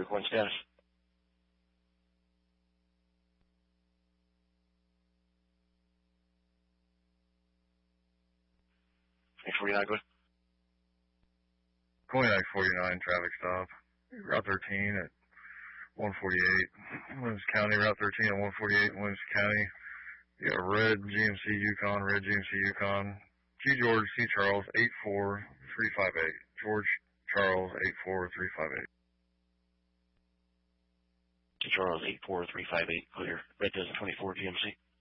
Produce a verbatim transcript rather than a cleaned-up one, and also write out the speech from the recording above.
recording status. eight forty-nine, good. Cognac forty-nine, traffic stop. Route thirteen at one forty-eight. Williams County, Route thirteen at one forty-eight, Williams County. You got red G M C Yukon, red G M C Yukon. G George, C Charles, eight four three five eight. George Charles, eight four three five eight. C Charles, eight four three five eight, clear. Red Desert twenty-four, G M C.